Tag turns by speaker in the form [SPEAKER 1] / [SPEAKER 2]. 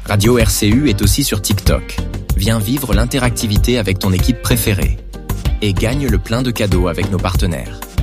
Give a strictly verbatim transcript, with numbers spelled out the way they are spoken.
[SPEAKER 1] Radio R C U est aussi sur TikTok. Viens vivre l'interactivité avec ton équipe préférée. Et gagne le plein de cadeaux avec nos partenaires.